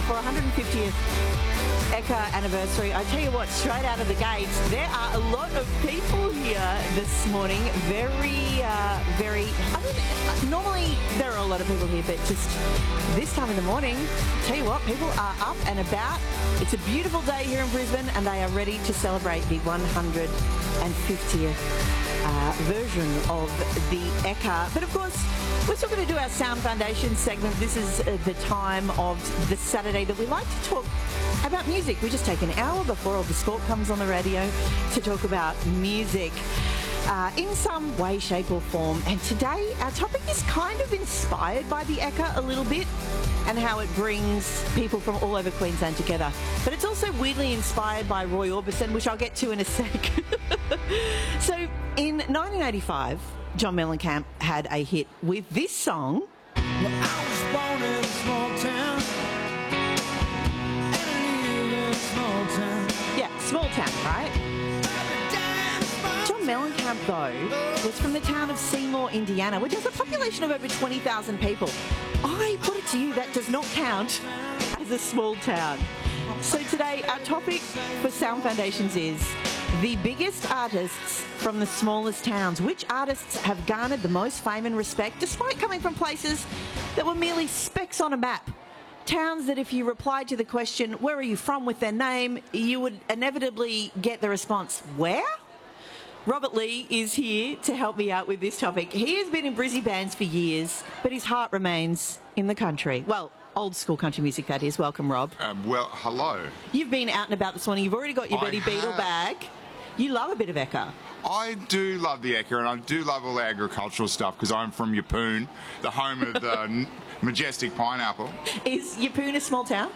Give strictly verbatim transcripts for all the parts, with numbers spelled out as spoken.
for one hundred fiftieth Ekka anniversary. I tell you what, straight out of the gates, there are a lot of people here this morning. Very, uh, very, I mean, normally there are a lot of people here, but just this time in the morning, tell you what, people are up and about. It's a beautiful day here in Brisbane and they are ready to celebrate the one hundred fiftieth uh, version of the Ekka. But of course, we're still going to do our Sound Foundation segment. This is uh, the time of the Saturday that we like to talk about music. We just take an hour before all the sport comes on the radio to talk about music uh, in some way, shape or form. And today our topic is kind of inspired by the Ekka a little bit and how it brings people from all over Queensland together. But it's also weirdly inspired by Roy Orbison, which I'll get to in a sec. So in nineteen eighty-five, John Mellencamp had a hit with this song. Well, I was born in a small town, and I live in a small town. Yeah, small town, right? John Mellencamp, though, was from the town of Seymour, Indiana, which has a population of over twenty thousand people. I put it to you, that does not count as a small town. So today, our topic for Sound Foundations is the biggest artists from the smallest towns. Which artists have garnered the most fame and respect despite coming from places that were merely specks on a map? Towns that if you replied to the question, where are you from, with their name, you would inevitably get the response, where? Robert Lee is here to help me out with this topic. He has been in Brizzy bands for years, but his heart remains in the country. Well, old school country music, that is. Welcome, Rob. Um, well, hello. You've been out and about this morning. You've already got your I Betty Beetle have. bag. You love a bit of Ekka. I do love the Ekka, and I do love all the agricultural stuff because I'm from Yeppoon, the home of the n- majestic pineapple. Is Yeppoon a small town?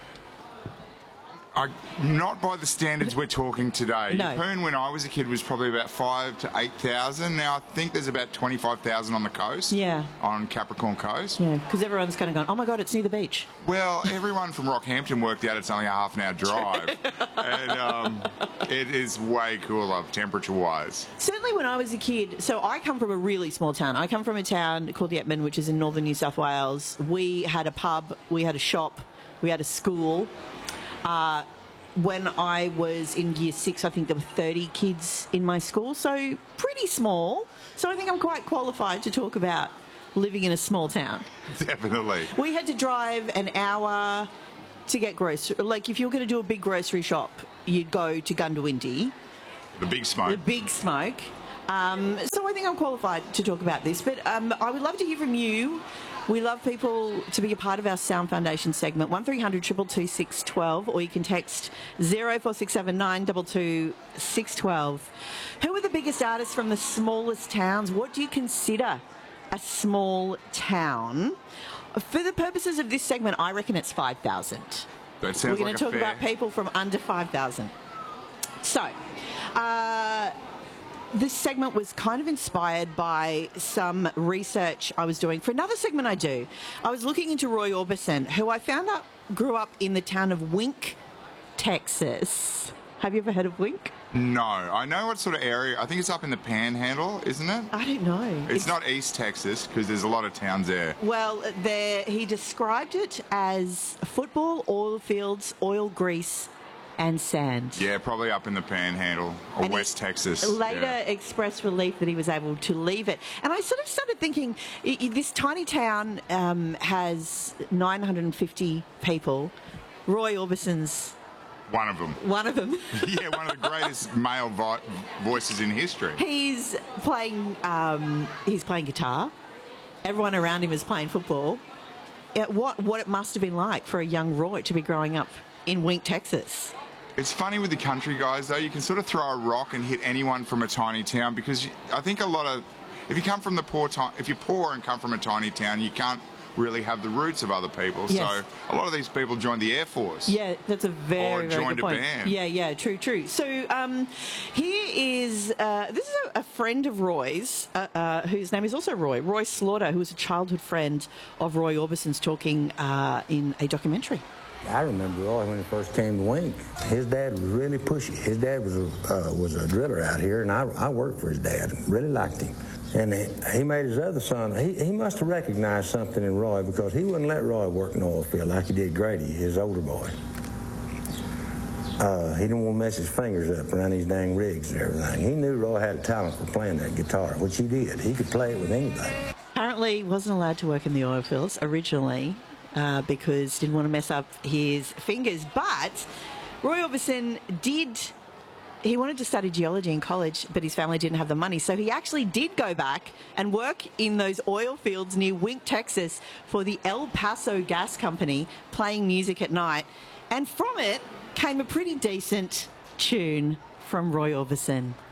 I, not by the standards we're talking today. No. Yeppoon, when I was a kid, was probably about five to eight thousand. Now I think there's about twenty-five thousand on the coast. Yeah. On Capricorn Coast. Yeah, because everyone's kind of going, oh my God, it's near the beach. Well, everyone from Rockhampton worked out it's only a half an hour drive, and um, it is way cooler temperature-wise. Certainly when I was a kid, so I come from a really small town. I come from a town called Yetman, which is in northern New South Wales. We had a pub, we had a shop, we had a school. Uh, when I was in year six, I think there were thirty kids in my school, so pretty small. So I think I'm quite qualified to talk about living in a small town. Definitely. We had to drive an hour to get grocery. Like if you were going to do a big grocery shop, you'd go to Gundawindi. The big smoke. The big smoke. Um, so I think I'm qualified to talk about this, but um, I would love to hear from you. We love people to be a part of our Sound Foundation segment, one three hundred two two two six one two, or you can text zero four six seven nine two two six one two. Who are the biggest artists from the smallest towns? What do you consider a small town? For the purposes of this segment, I reckon it's five thousand. That sounds We're going like to a talk fair... about people from under five thousand. So, uh... this segment was kind of inspired by some research I was doing for another segment I do. I was looking into Roy Orbison, who I found out grew up in the town of Wink, Texas. Have you ever heard of Wink? No. I know what sort of area. I think it's up in the Panhandle, isn't it? I don't know. It's, it's not East Texas because there's a lot of towns there. Well, there he described it as football, oil fields, oil grease, and sand. Yeah, probably up in the Panhandle or And West he Texas. Later yeah. expressed relief that he was able to leave it. And I sort of started thinking, i- i- this tiny town um, has nine hundred fifty people. Roy Orbison's One of them. one of them. Yeah, one of the greatest male vo- voices in history. He's playing. Um, he's playing guitar. Everyone around him is playing football. Yeah, what what it must have been like for a young Roy to be growing up in Wink, Texas. It's funny with the country guys, though. You can sort of throw a rock and hit anyone from a tiny town because you, I think a lot of... If you come from the poor town... If you're poor and come from a tiny town, you can't really have the roots of other people. Yes. So a lot of these people joined the Air Force. Yeah, that's a very, Or very joined good a point. band. Yeah, yeah, true, true. So um, here is, uh, this is a, a friend of Roy's, uh, uh, whose name is also Roy, Roy Slaughter, who was a childhood friend of Roy Orbison's, talking uh, in a documentary. I remember Roy when he first came to Wink. His dad was really pushy. His dad was a, uh, was a driller out here, and I, I worked for his dad. Really liked him. And he, he made his other son, he, he must have recognized something in Roy, because he wouldn't let Roy work in the oil field like he did Grady, his older boy. Uh, he didn't want to mess his fingers up around these dang rigs and everything. He knew Roy had a talent for playing that guitar, which he did. He could play it with anybody. Apparently wasn't allowed to work in the oil fields originally uh, because didn't want to mess up his fingers. But Roy Orbison did, he wanted to study geology in college, but his family didn't have the money. So he actually did go back and work in those oil fields near Wink, Texas for the El Paso Gas Company, playing music at night. And from it came a pretty decent tune from Roy Orbison.